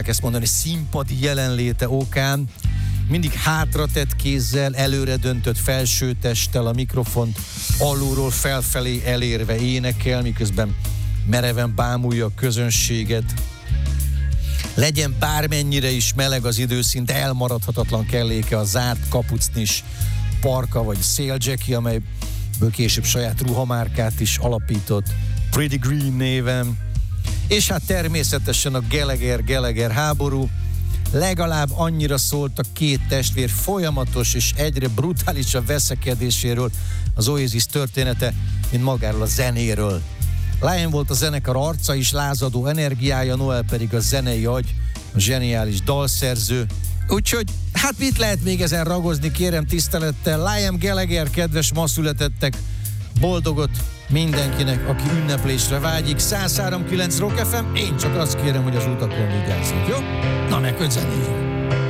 ezt mondani, színpadi jelenléte okán mindig hátratett kézzel, előre döntött felsőtesttel a mikrofont alulról felfelé elérve énekel, miközben mereven bámulja a közönséget. Legyen bármennyire is meleg az idő, szinte elmaradhatatlan kelléke a zárt kapucnis parka vagy széljacki, amelyből később saját ruhamárkát is alapított, Pretty Green néven. És hát természetesen a Gallagher háború. Legalább annyira szólt a két testvér folyamatos és egyre brutálisabb veszekedéséről az Oasis története, mint magáról a zenéről. Liam volt a zenekar arca és lázadó energiája, Noel pedig a zenei agy, a zseniális dalszerző. Úgyhogy, hát mit lehet még ezen ragozni, kérem tisztelettel. Liam Gallagher, kedves ma születettek, boldogot mindenkinek, aki ünneplésre vágyik. 103.9 Rock FM, én csak azt kérem, hogy az utakon vigyázzunk, jó? Na, ne zenéljünk!